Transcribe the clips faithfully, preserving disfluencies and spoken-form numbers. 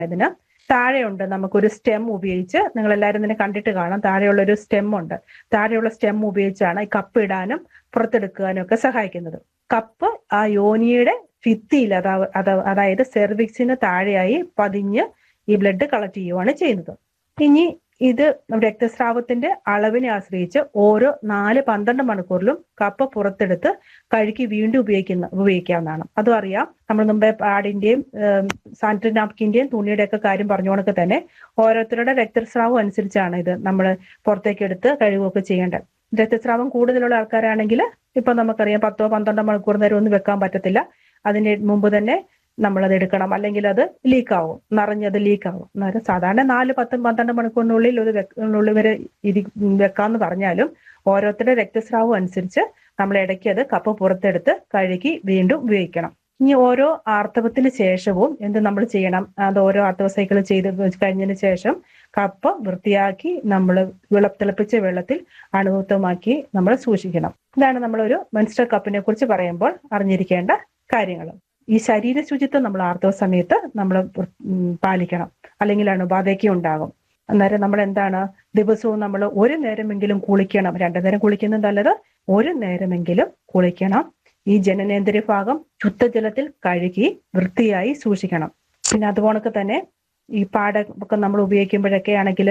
ഇതിന് താഴെയുണ്ട് നമുക്കൊരു സ്റ്റെം ഉപയോഗിച്ച്, നിങ്ങൾ എല്ലാവരും ഇതിനെ കണ്ടിട്ട് കാണാം, താഴെയുള്ള ഒരു സ്റ്റെം ഉണ്ട്. താഴെയുള്ള സ്റ്റെം ഉപയോഗിച്ചാണ് ഈ കപ്പ് ഇടാനും പുറത്തെടുക്കാനും ഒക്കെ സഹായിക്കുന്നത്. കപ്പ് ആ യോനിയുടെ ഭിത്തിയിൽ അതാ അതായത് സെർവിക്സിന് താഴെയായി പതിഞ്ഞ് ഈ ബ്ലഡ് കളക്ട് ചെയ്യുകയാണ് ചെയ്യുന്നത്. ഇനി ഇത് രക്തസ്രാവത്തിന്റെ അളവിനെ ആശ്രയിച്ച് ഓരോ നാല് പന്ത്രണ്ട് മണിക്കൂറിലും കപ്പ് പുറത്തെടുത്ത് കഴുകി വീണ്ടും ഉപയോഗിക്കുന്ന ഉപയോഗിക്കാവുന്നതാണ്. അതും അറിയാം, നമ്മൾ മുമ്പേ പാഡിന്റെയും സാനിറ്ററി നാപ്കിന്റെയും തുണിയുടെ ഒക്കെ കാര്യം പറഞ്ഞുകൊണ്ടൊക്കെ തന്നെ ഓരോരുത്തരുടെ രക്തസ്രാവം അനുസരിച്ചാണ് ഇത് നമ്മൾ പുറത്തേക്ക് എടുത്ത് കഴുകുകയൊക്കെ ചെയ്യേണ്ടത്. രക്തസ്രാവം കൂടുതലുള്ള ആൾക്കാരാണെങ്കിൽ ഇപ്പൊ നമുക്കറിയാം പത്തോ പന്ത്രണ്ടോ മണിക്കൂർ നേരം ഒന്നും വെക്കാൻ പറ്റത്തില്ല. അതിന് മുമ്പ് തന്നെ നമ്മളത് എടുക്കണം, അല്ലെങ്കിൽ അത് ലീക്കാവും, നിറഞ്ഞത് ലീക്കാവും. അന്നേരം സാധാരണ നാല് പത്തും പന്ത്രണ്ട് മണിക്കൂറിനുള്ളിൽ ഒരു ഉള്ളിൽ വരെ ഇരി വെക്കാന്ന് പറഞ്ഞാലും ഓരോരുത്തരുടെ രക്തസ്രാവം അനുസരിച്ച് നമ്മൾ ഇടയ്ക്ക് അത് കപ്പ് പുറത്തെടുത്ത് കഴുകി വീണ്ടും ഉപയോഗിക്കണം. ഇനി ഓരോ ആർത്തവത്തിന് ശേഷവും എന്ത് നമ്മൾ ചെയ്യണം? അത് ഓരോ ആർത്തവ സൈക്കിൾ ചെയ്ത് കഴിഞ്ഞതിന് ശേഷം കപ്പ് വൃത്തിയാക്കി നമ്മൾ വെള്ള തിളപ്പിച്ച വെള്ളത്തിൽ അണുമുക്തമാക്കി നമ്മൾ സൂക്ഷിക്കണം. ഇതാണ് നമ്മളൊരു മെൻസ്ട്രൽ കപ്പിനെ കുറിച്ച് പറയുമ്പോൾ അറിഞ്ഞിരിക്കേണ്ട കാര്യങ്ങൾ. ഈ ശരീര ശുചിത്വം നമ്മൾ ആർത്തവ സമയത്ത് നമ്മൾ പാലിക്കണം, അല്ലെങ്കിൽ അണുബാധയ്ക്ക് ഉണ്ടാകും. അന്നേരം നമ്മൾ എന്താണ്, ദിവസവും നമ്മൾ ഒരു നേരമെങ്കിലും കുളിക്കണം. രണ്ടു നേരം കുളിക്കുന്നത് നല്ലത്, ഒരു നേരമെങ്കിലും കുളിക്കണം. ഈ ജനനേന്ദ്രിയ ഭാഗം ശുദ്ധജലത്തിൽ കഴുകി വൃത്തിയായി സൂക്ഷിക്കണം. പിന്നെ അതുപോലൊക്കെ തന്നെ ഈ പാട ഒക്കെ നമ്മൾ ഉപയോഗിക്കുമ്പോഴൊക്കെ ആണെങ്കിൽ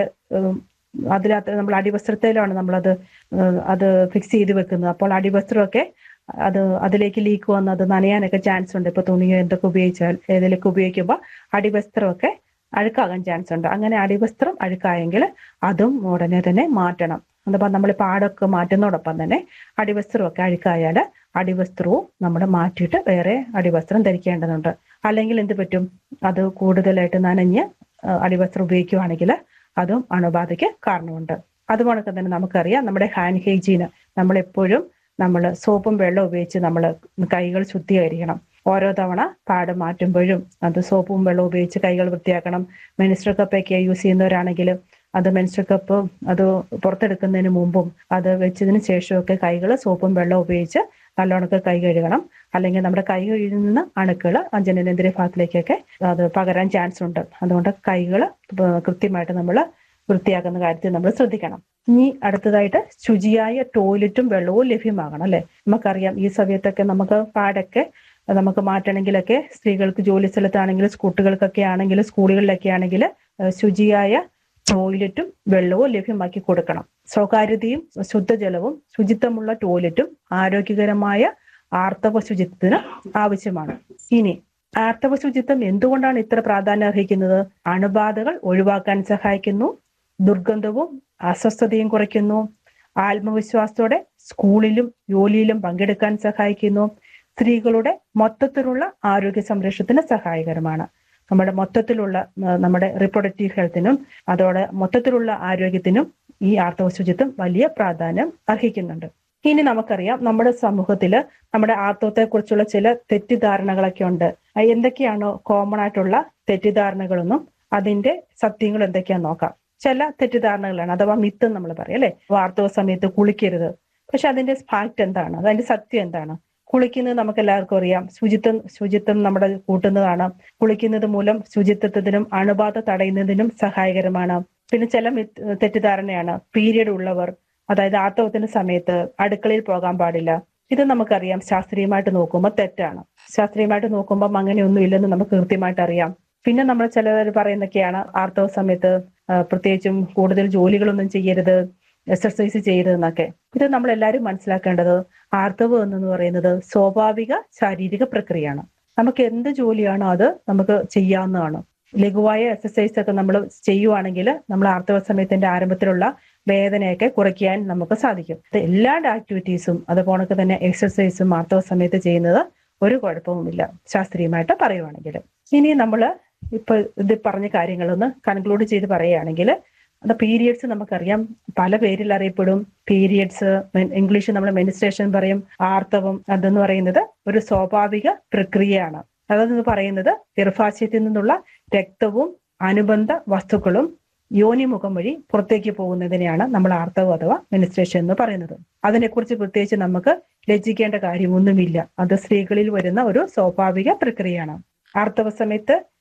അതിനകത്ത് നമ്മൾ അടിവസ്ത്രത്തിലാണ് നമ്മളത് അത് ഫിക്സ് ചെയ്ത് വെക്കുന്നത്. അപ്പോൾ അടിവസ്ത്രമൊക്കെ അത് അതിലേക്ക് ലീക്ക് വന്ന് അത് നനയാനൊക്കെ ചാൻസ് ഉണ്ട്. ഇപ്പൊ തുണിയോ എന്തൊക്കെ ഉപയോഗിച്ചാൽ ഏതിലൊക്കെ ഉപയോഗിക്കുമ്പോൾ അടിവസ്ത്രമൊക്കെ അഴുക്കാകാൻ ചാൻസ് ഉണ്ട്. അങ്ങനെ അടിവസ്ത്രം അഴുക്കായെങ്കിൽ അതും ഉടനെ തന്നെ മാറ്റണം. അഥവാ നമ്മൾ പാടൊക്കെ മാറ്റുന്നതോടൊപ്പം തന്നെ അടിവസ്ത്രമൊക്കെ അഴുക്കായാൽ അടിവസ്ത്രവും നമ്മൾ മാറ്റിയിട്ട് വേറെ അടിവസ്ത്രം ധരിക്കേണ്ടതുണ്ട്. അല്ലെങ്കിൽ എന്ത് പറ്റും, അത് കൂടുതലായിട്ട് നനഞ്ഞ് അടിവസ്ത്രം ഉപയോഗിക്കുകയാണെങ്കിൽ അതും അണുബാധയ്ക്ക് കാരണമുണ്ട്. അതുപോലെ തന്നെ നമുക്കറിയാം നമ്മുടെ ഹാൻഡ് ഹൈജീന്, നമ്മളെപ്പോഴും നമ്മൾ സോപ്പും വെള്ളം ഉപയോഗിച്ച് നമ്മൾ കൈകൾ ശുദ്ധീകരിക്കണം. ഓരോ തവണ പാട് മാറ്റുമ്പോഴും അത് സോപ്പും വെള്ളം ഉപയോഗിച്ച് കൈകൾ വൃത്തിയാക്കണം. മെൻസ്ട്രൽ കപ്പൊക്കെ യൂസ് ചെയ്യുന്നവരാണെങ്കിൽ അത് മെൻസ്ട്രൽ കപ്പ് അത് പുറത്തെടുക്കുന്നതിന് മുമ്പും അത് വെച്ചതിന് ശേഷമൊക്കെ കൈകൾ സോപ്പും വെള്ളം ഉപയോഗിച്ച് നല്ലോണക്ക് കൈ കഴുകണം. അല്ലെങ്കിൽ നമ്മുടെ കൈ കഴുകുന്ന അണുക്കൾ ജനനേന്ദ്രിയ ഭാഗത്തിലേക്കൊക്കെ അത് പകരാൻ ചാൻസ് ഉണ്ട്. അതുകൊണ്ട് കൈകൾ കൃത്യമായിട്ട് നമ്മൾ വൃത്തിയാക്കുന്ന കാര്യത്തിൽ നമ്മൾ ശ്രദ്ധിക്കണം. ഇനി അടുത്തതായിട്ട് ശുചിയായ ടോയ്ലറ്റും വെള്ളവും ലഭ്യമാകണം അല്ലെ. നമുക്കറിയാം ഈ സമയത്തൊക്കെ നമുക്ക് പാടൊക്കെ നമുക്ക് മാറ്റണമെങ്കിലൊക്കെ സ്ത്രീകൾക്ക് ജോലി സ്ഥലത്താണെങ്കിലും കുട്ടികൾക്കൊക്കെ ആണെങ്കിലും സ്കൂളുകളിലൊക്കെ ആണെങ്കിൽ ശുചിയായ ടോയ്ലറ്റും വെള്ളവും ലഭ്യമാക്കി കൊടുക്കണം. സ്വകാര്യതയും ശുദ്ധജലവും ശുചിത്വമുള്ള ടോയ്ലറ്റും ആരോഗ്യകരമായ ആർത്തവ ശുചിത്വത്തിന് ആവശ്യമാണ്. ഇനി ആർത്തവ ശുചിത്വം എന്തുകൊണ്ടാണ് ഇത്ര പ്രാധാന്യം അർഹിക്കുന്നത്? അണുബാധകൾ ഒഴിവാക്കാൻ സഹായിക്കുന്നു, ദുർഗന്ധവും അസ്വസ്ഥതയും കുറയ്ക്കുന്നു, ആത്മവിശ്വാസത്തോടെ സ്കൂളിലും ജോലിയിലും പങ്കെടുക്കാൻ സഹായിക്കുന്നു, സ്ത്രീകളുടെ മൊത്തത്തിലുള്ള ആരോഗ്യ സംരക്ഷണത്തിന് സഹായകരമാണ്. നമ്മുടെ മൊത്തത്തിലുള്ള നമ്മുടെ റിപ്രൊഡക്റ്റീവ് ഹെൽത്തിനും അതോടെ മൊത്തത്തിലുള്ള ആരോഗ്യത്തിനും ഈ ആർത്തവ ശുചിത്വം വലിയ പ്രാധാന്യം അർഹിക്കുന്നുണ്ട്. ഇനി നമുക്കറിയാം നമ്മുടെ സമൂഹത്തിൽ നമ്മുടെ ആർത്തവത്തെ കുറിച്ചുള്ള ചില തെറ്റിദ്ധാരണകളൊക്കെ ഉണ്ട്. എന്തൊക്കെയാണോ കോമൺ ആയിട്ടുള്ള തെറ്റിദ്ധാരണകളൊന്നും അതിന്റെ സത്യങ്ങൾ എന്തൊക്കെയാന്ന് നോക്കാം. ചില തെറ്റിദ്ധാരണകളാണ് അഥവാ മിത്ത് നമ്മൾ പറയാം അല്ലെ. ആർത്തവ സമയത്ത് കുളിക്കരുത്. പക്ഷെ അതിന്റെ ഫാക്ട് എന്താണ്, അതിന്റെ സത്യം എന്താണ്? കുളിക്കുന്നത് നമുക്ക് എല്ലാവർക്കും അറിയാം, ശുചിത്വം ശുചിത്വം നമ്മുടെ കൂട്ടുന്നതാണ്. കുളിക്കുന്നത് മൂലം ശുചിത്വത്തിനും അണുബാധ തടയുന്നതിനും സഹായകരമാണ്. പിന്നെ ചില തെറ്റിദ്ധാരണയാണ് പീരിയഡ് ഉള്ളവർ, അതായത് ആർത്തവത്തിന്റെ സമയത്ത് അടുക്കളയിൽ പോകാൻ പാടില്ല. ഇത് നമുക്കറിയാം ശാസ്ത്രീയമായിട്ട് നോക്കുമ്പോൾ തെറ്റാണ്. ശാസ്ത്രീയമായിട്ട് നോക്കുമ്പോൾ അങ്ങനെയൊന്നും ഇല്ലെന്ന് നമുക്ക് കൃത്യമായിട്ട് അറിയാം. പിന്നെ നമ്മൾ ചിലർ പറയുന്നൊക്കെയാണ് ആർത്തവ സമയത്ത് പ്രത്യേകിച്ചും കൂടുതൽ ജോലികളൊന്നും ചെയ്യരുത്, എക്സർസൈസ് ചെയ്യരുതെന്നൊക്കെ. ഇത് നമ്മൾ എല്ലാവരും മനസ്സിലാക്കേണ്ടത് ആർത്തവം എന്ന് പറയുന്നത് സ്വാഭാവിക ശാരീരിക പ്രക്രിയയാണ്. നമുക്ക് എന്ത് ജോലിയാണോ അത് നമുക്ക് ചെയ്യാവുന്നതാണ്. ലഘുവായ എക്സർസൈസ് ഒക്കെ നമ്മൾ ചെയ്യുവാണെങ്കിൽ നമ്മൾ ആർത്തവ സമയത്തിന്റെ ആരംഭത്തിലുള്ള വേദനയൊക്കെ കുറയ്ക്കാൻ നമുക്ക് സാധിക്കും. എല്ലാ ആക്ടിവിറ്റീസും അതുപോലെ തന്നെ എക്സർസൈസും ആർത്തവ സമയത്ത് ചെയ്യുന്നത് ഒരു കുഴപ്പവുമില്ല ശാസ്ത്രീയമായിട്ട് പറയുവാണെങ്കിൽ. ഇനി നമ്മൾ ഇപ്പൊ ഇത് പറഞ്ഞ കാര്യങ്ങളൊന്ന് കൺക്ലൂഡ് ചെയ്ത് പറയുകയാണെങ്കിൽ അത് പീരിയഡ്സ് നമുക്കറിയാം പല പേരിൽ അറിയപ്പെടും. പീരിയഡ്സ് ഇംഗ്ലീഷിൽ നമ്മൾ മെൻസ്ട്രേഷൻ പറയും. ആർത്തവം അതെന്ന് പറയുന്നത് ഒരു സ്വാഭാവിക പ്രക്രിയയാണ്. അതെന്ന് പറയുന്നത് ഗർഭാശയത്തിൽ നിന്നുള്ള രക്തവും അനുബന്ധ വസ്തുക്കളും യോനിമുഖം വഴി പുറത്തേക്ക് പോകുന്നതിനെയാണ് നമ്മൾ ആർത്തവം അഥവാ മെൻസ്ട്രേഷൻ എന്ന് പറയുന്നത്. അതിനെക്കുറിച്ച് പ്രത്യേകിച്ച് നമുക്ക് ലജ്ജിക്കേണ്ട കാര്യമൊന്നുമില്ല. അത് സ്ത്രീകളിൽ വരുന്ന ഒരു സ്വാഭാവിക പ്രക്രിയയാണ്. ആർത്തവ സമയത്ത്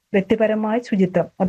വ്യക്തിപരമായ ശുചിത്വം